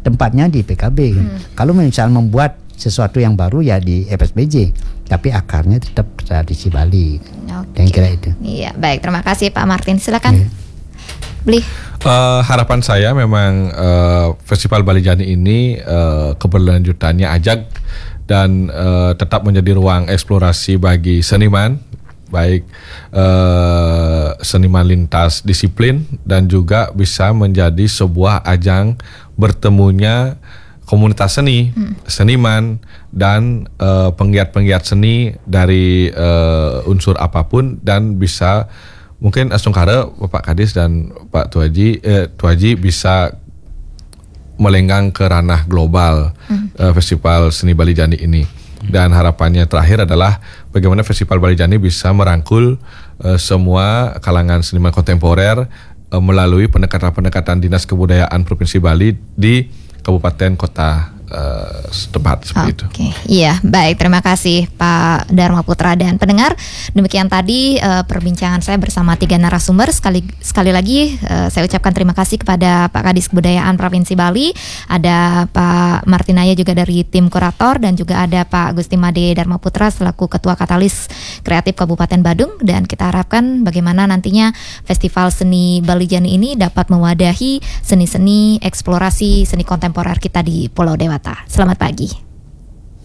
tempatnya di PKB. Kalau misal membuat sesuatu yang baru ya di FSBJ, tapi akarnya tetap tradisi Bali. Dan kira itu. Iya, baik, terima kasih Pak Martin. Silakan. Beli. Harapan saya memang Festival Bali Jani ini keberlanjutannya ajak dan tetap menjadi ruang eksplorasi bagi seniman, baik seniman lintas disiplin, dan juga bisa menjadi sebuah ajang bertemunya komunitas seni, seniman, dan penggiat-penggiat seni dari unsur apapun, dan bisa mungkin Asungkara, Bapak Kadis dan Pak Tuaji bisa melenggang ke ranah global Festival Seni Bali Jani ini. Dan harapannya terakhir adalah bagaimana Festival Bali Jani bisa merangkul semua kalangan seniman kontemporer melalui pendekatan-pendekatan Dinas Kebudayaan Provinsi Bali di kabupaten kota setempat seperti itu. Iya, baik, terima kasih Pak Dharma Putra dan pendengar. Demikian tadi perbincangan saya bersama 3 narasumber. Sekali lagi saya ucapkan terima kasih kepada Pak Kadis Kebudayaan Provinsi Bali, ada Pak Martinaya juga dari tim kurator, dan juga ada Pak Gusti Made Dharma Putra selaku Ketua Katalis Kreatif Kabupaten Badung. Dan kita harapkan bagaimana nantinya Festival Seni Bali Jani ini dapat mewadahi seni-seni eksplorasi seni kontemporer kita di Pulau Dewata. Selamat pagi.